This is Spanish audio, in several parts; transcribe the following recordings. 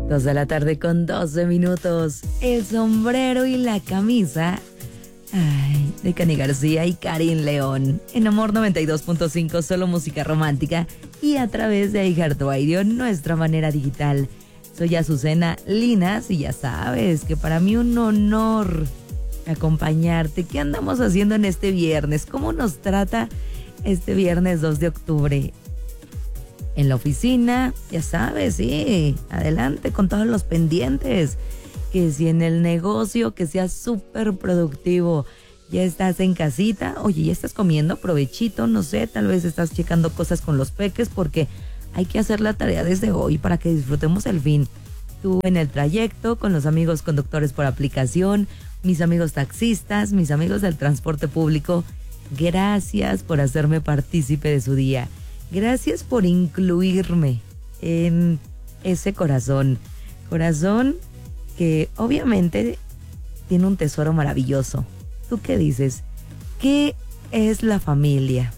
2 de la tarde con 12 minutos. El sombrero y la camisa. Ay, de Cani García y Karin León. En Amor 92.5, solo música romántica. Y a través de iHeartRadio, nuestra manera digital. Soy Azucena Linas y ya sabes que para mí un honor acompañarte. ¿Qué andamos haciendo en este viernes? ¿Cómo nos trata este viernes 2 de octubre? En la oficina, ya sabes, sí, adelante con todos los pendientes. Que si en el negocio, que sea súper productivo. Ya estás en casita, oye, ya estás comiendo, provechito, no sé, tal vez estás checando cosas con los peques porque hay que hacer la tarea desde hoy para que disfrutemos el fin. Tú en el trayecto, con los amigos conductores por aplicación, mis amigos taxistas, mis amigos del transporte público, gracias por hacerme partícipe de su día. Gracias por incluirme en ese corazón. Corazón que obviamente tiene un tesoro maravilloso. ¿Tú qué dices? ¿Qué es la familia?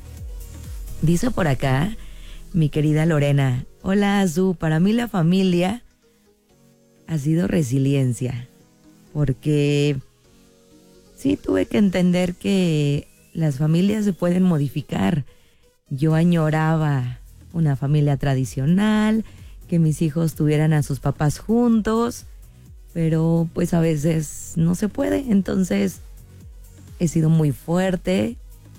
Dice por acá mi querida Lorena. Hola, Azu. Para mí la familia ha sido resiliencia. Porque sí tuve que entender que las familias se pueden modificar. Yo añoraba una familia tradicional, que mis hijos tuvieran a sus papás juntos, pero pues a veces no se puede. Entonces he sido muy fuerte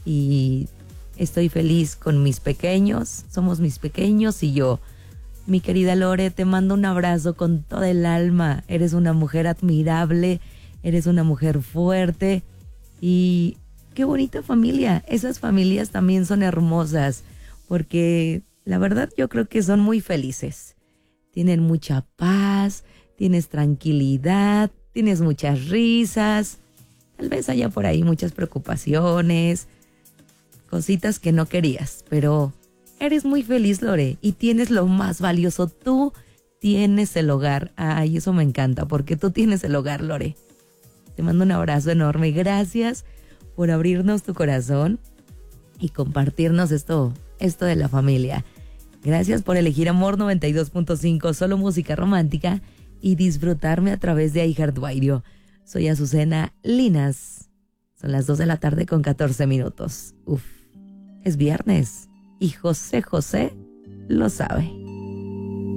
y estoy feliz con mis pequeños. Somos mis pequeños y yo. Mi querida Lore, te mando un abrazo con toda el alma. Eres una mujer admirable, eres una mujer fuerte y qué bonita familia. Esas familias también son hermosas porque la verdad yo creo que son muy felices. Tienen mucha paz, tienes tranquilidad, tienes muchas risas. Tal vez haya por ahí muchas preocupaciones, cositas que no querías, pero eres muy feliz, Lore, y tienes lo más valioso. Tú tienes el hogar. Ay, eso me encanta porque tú tienes el hogar, Lore. Te mando un abrazo enorme. Gracias por abrirnos tu corazón y compartirnos esto de la familia. Gracias por elegir Amor 92.5, solo música romántica, y disfrutarme a través de iHeartRadio. Soy Azucena Linas. Son las 2 de la tarde con 14 minutos. Uf, es viernes y José José lo sabe.